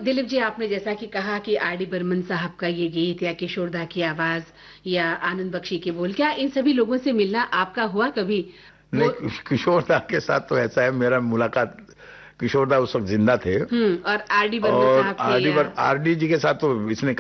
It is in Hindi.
दिलीप जी, आपने जैसा कि कहा कि आर डी बर्मन साहब का ये गीत या किशोर दा की आवाज या आनंद बख्शी के बोल, क्या इन सभी लोगों से मिलना आपका हुआ कभी? नहीं, वो किशोर दा के साथ तो ऐसा है, मेरा मुलाकात, किशोर दा उस वक्त जिंदा थे। और आर डी बर्मन और साहब थे या? आरडी जी के साथ तो इसने